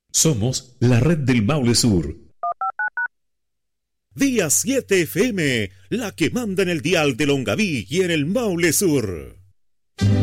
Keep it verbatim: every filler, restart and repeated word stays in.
Somos la red del Maule Sur. Día siete F M, la que manda en el dial de Longaví y en el Maule Sur.